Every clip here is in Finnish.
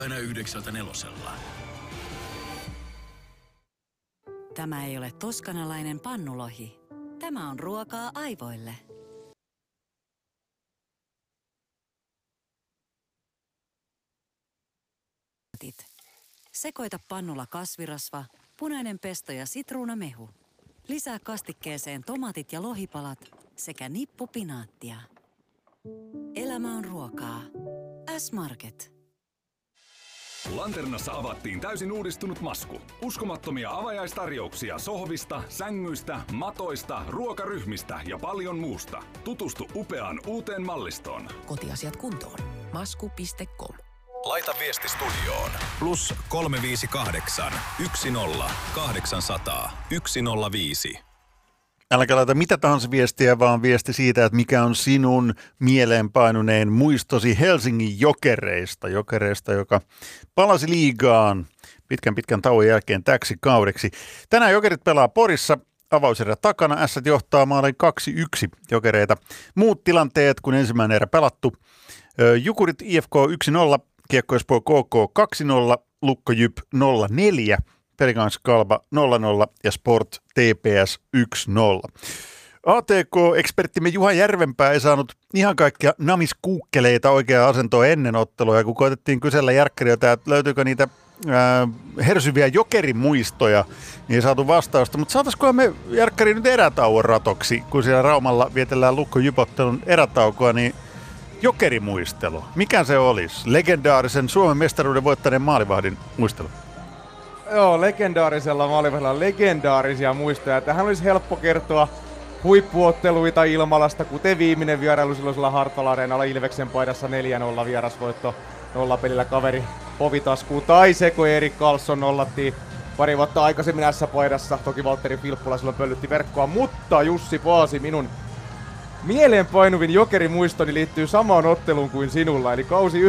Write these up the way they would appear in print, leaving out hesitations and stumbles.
Aina 9:4. Tämä ei ole toskanalainen pannulohi. Tämä on ruokaa aivoille. Sekoita pannulla kasvirasva, punainen pesto ja sitruunamehu. Lisää kastikkeeseen tomaatit ja lohipalat sekä nippu pinaattia. Elämä on ruokaa. S-Market. Lanternassa avattiin täysin uudistunut Masku. Uskomattomia avajaistarjouksia sohvista, sängyistä, matoista, ruokaryhmistä ja paljon muusta. Tutustu upeaan uuteen mallistoon. Kotiasiat kuntoon. Masku.com. Laita viesti studioon. Plus 358 10 800 105. Älkää laita mitä tahansa viestiä, vaan viesti siitä, että mikä on sinun mieleenpainunein muistosi Helsingin Jokereista. Jokereista, joka palasi liigaan pitkän tauon jälkeen täksi kaudeksi. Tänään Jokerit pelaa Porissa. Avauserä takana. Ässät johtaa maalin 2-1 Jokereita. Muut tilanteet, kun ensimmäinen erä pelattu. Jukurit IFK 1-0, Kiekko Espoo KK 2-0, Lukko Jyp 0-4. Pelikans Kalpa 0-0 ja Sport TPS 1-0. ATK-eksperttimme Juha Järvenpää ei saanut ihan kaikkia namiskuukkeleita oikeaa asentoa ennen ottelua. Ja kun koetettiin kysellä Järkkäriltä, että löytyykö niitä hersyviä jokerimuistoja, niin ei saatu vastausta. Mutta saataisiko me Järkkäri nyt erätauon ratoksi, kun siellä Raumalla vietellään Lukko Jyp-ottelun erätaukoa, niin jokerimuistelu. Mikä se olisi? Legendaarisen Suomen mestaruuden voittaneen maalivahdin muistelu. Joo, legendaarisella maalivahdilla legendaarisia muistoja. Tähän olisi helppo kertoa huippuotteluita Ilmalasta, kuten viimeinen vierailu silloisella Hartwall-areenalla Ilveksen paidassa 4-0 vierasvoitto 0 pelillä kaveri povitaskuun. Tai se, kun Erik Karlsson nollattiin pari vuotta aikaisemmin S-paidassa. Toki Valtteri Filppula silloin pöllytti verkkoa, mutta Jussi Paasi, minun mieleenpainuvin jokerimuistoni liittyy samaan otteluun kuin sinulla, eli kausi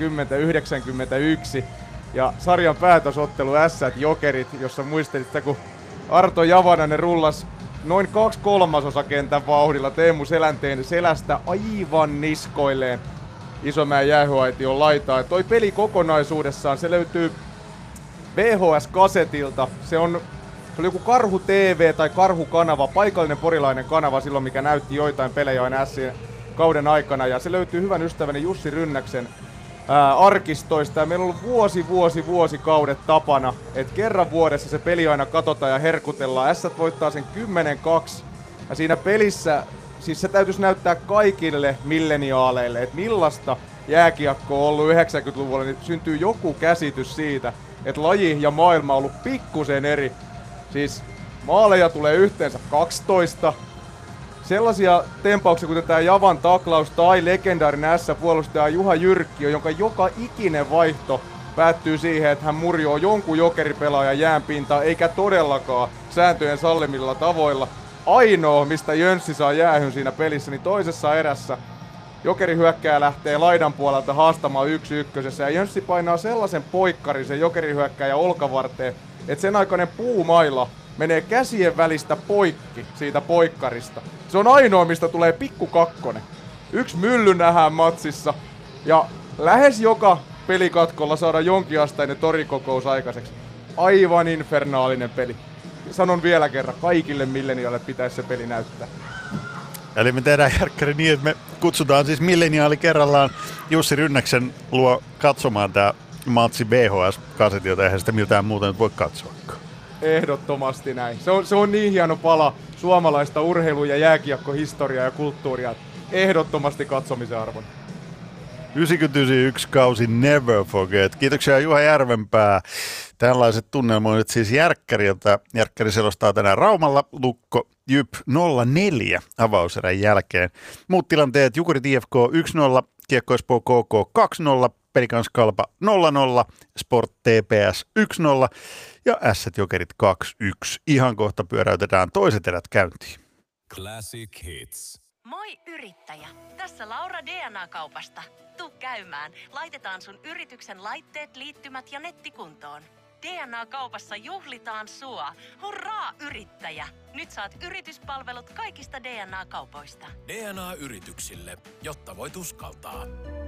90-91. Ja sarjan päätösottelu Ässät Jokerit, jossa muistelitte, kun Arto Javanainen rullas noin 2/3 kentän vauhdilla Teemu Selänteen selästä aivan niskoilleen Isomäen jäähyaition laitaan. Toi peli kokonaisuudessaan, se löytyy VHS-kasetilta. Se oli joku Karhu TV tai Karhu-kanava, paikallinen porilainen kanava silloin, mikä näytti joitain pelejä aina Ässien kauden aikana. Ja se löytyy hyvän ystäväni Jussi Rynnäksen arkistoista. Ja meillä on ollut vuosikaudet tapana, että kerran vuodessa se peli aina katsotaan ja herkutellaan. Ässät voittaa sen 10-2. Ja siinä pelissä, siis se täytyisi näyttää kaikille milleniaaleille, että millaista jääkiekko on ollut 90-luvulla, niin syntyy joku käsitys siitä, että laji ja maailma on ollut pikkusen eri. Siis maaleja tulee yhteensä 12. Sellaisia tempauksia, kuten tämä Javan taklaus tai legendaarinen S-puolustaja Juha Jyrkkiö, jonka joka ikinen vaihto päättyy siihen, että hän murjoo jonkun jokeripelaajan jäänpintaan, eikä todellakaan sääntöjen sallimilla tavoilla. Ainoa, mistä Jönssi saa jäähyn siinä pelissä, niin toisessa erässä jokerihyökkääjä lähtee laidan puolelta haastamaan 1-1, ja Jönssi painaa sellaisen poikkarin sen jokerihyökkääjän olkavarteen, että sen aikainen puumaila menee käsien välistä poikki siitä poikkarista. Se on ainoa, mistä tulee pikku kakkonen. Yksi mylly nähdään matsissa, ja lähes joka pelikatkolla saadaan jonkinasteinen torikokous aikaiseksi. Aivan infernaalinen peli. Sanon vielä kerran, kaikille milleniaille pitäisi se peli näyttää. Eli me tehdään Järkkäri niin, että me kutsutaan siis milleniaali kerrallaan Jussi Rynnäksen luo katsomaan tää matsi VHS-kasetilta, eihän sitä miltään muuta nyt voi katsoakaan. Ehdottomasti näin. Se on niin hieno pala suomalaista urheilu- ja jääkiekkohistoriaa ja kulttuuria. Ehdottomasti katsomisen arvon. 90-91 kausi never forget. Kiitoksia Juha Järvenpää. Tällaiset tunnelmoinnit siis Järkkäriltä. Järkkäri selostaa tänään Raumalla, Lukko Jyp 0-4 avauserän jälkeen. Muut tilanteet: Jukurit IFK 1-0, Kiekko Espoo KK 2-0, Pelikans Kalpa 0-0, Sport TPS 1-0 ja Ässät Jokerit 2-1. Ihan kohta pyöräytetään toiset erät käyntiin. Classic Hits. Moi yrittäjä! Tässä Laura DNA-kaupasta. Tuu käymään. Laitetaan sun yrityksen laitteet, liittymät ja netti kuntoon. DNA-kaupassa juhlitaan sua. Hurraa yrittäjä! Nyt saat yrityspalvelut kaikista DNA-kaupoista. DNA-yrityksille, jotta voit uskaltaa.